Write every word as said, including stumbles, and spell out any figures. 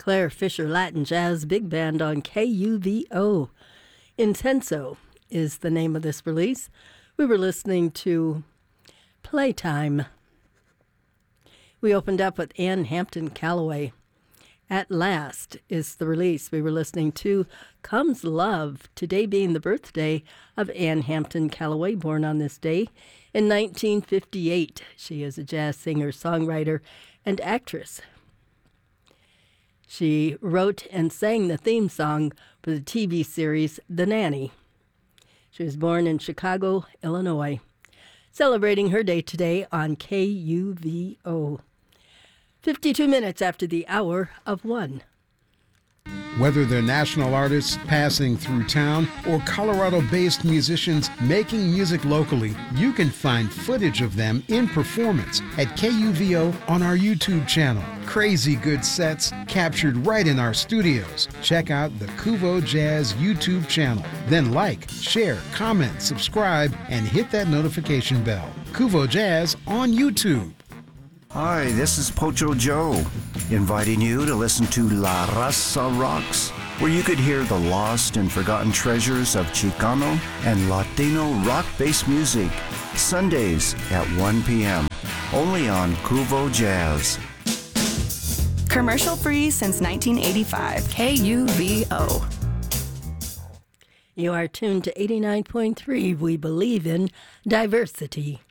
Claire Fisher Latin Jazz Big Band on K U V O. Intenso is the name of this release. We were listening to Playtime. We opened up with Ann Hampton Callaway. At Last is the release. We were listening to Comes Love, today being the birthday of Ann Hampton Callaway, born on this day in nineteen fifty-eight. She is a jazz singer, songwriter, and actress. She wrote and sang the theme song for the T V series The Nanny. She was born in Chicago, Illinois. Celebrating her day today on K U V O. fifty-two minutes after the hour of one. Whether they're national artists passing through town or Colorado-based musicians making music locally, you can find footage of them in performance at K U V O on our YouTube channel. Crazy good sets captured right in our studios. Check out the Kuvo Jazz YouTube channel. Then like, share, comment, subscribe, and hit that notification bell. Kuvo Jazz on YouTube. Hi, this is Pocho Joe, inviting you to listen to La Raza Rocks, where you could hear the lost and forgotten treasures of Chicano and Latino rock-based music, Sundays at one p.m., only on Kuvo Jazz. Commercial free since nineteen eighty-five. K U V O. You are tuned to eighty-nine point three. We believe in diversity.